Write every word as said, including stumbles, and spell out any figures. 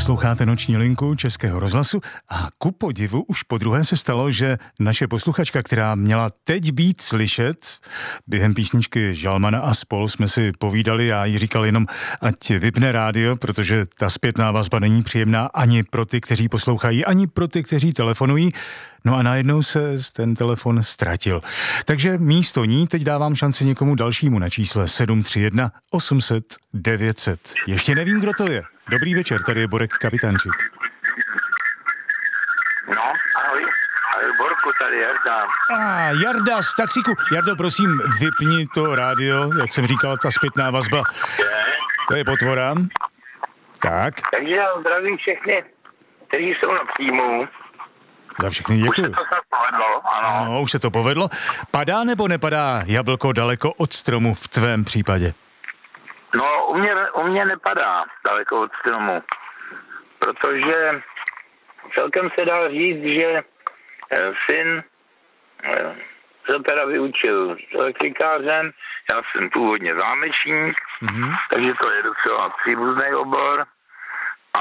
Posloucháte Noční linku Českého rozhlasu a ku podivu už podruhé se stalo, že naše posluchačka, která měla teď být slyšet, během písničky Žalmana a spol jsme si povídali, já jí říkal jenom, ať vypne rádio, protože ta zpětná vazba není příjemná ani pro ty, kteří poslouchají, ani pro ty, kteří telefonují. No a najednou se ten telefon ztratil. Takže místo ní teď dávám šanci někomu dalšímu na čísle sedm tři jedna osm set devět set. Ještě nevím, kdo to je. Dobrý večer, tady je Borek Kapitánčík. No, ahoj. Ahoj, Borku, tady Jarda. A ah, Jarda z taxíku. Jardo, prosím, vypni to rádio, jak jsem říkal, ta zpětná vazba. To je potvora. Tak. Takže já zdravím všechny, kteří jsou na příjmu. Za všechny děkuji. Už se to snad povedlo, ano. Ano, už se to povedlo. Padá nebo nepadá jablko daleko od stromu v tvém případě? No, u mě, u mě nepadá daleko od stromu, protože celkem se dá říct, že syn se teda vyučil elektrikářem, já jsem původně zámečník, mm-hmm. takže to je docela příbuzný obor.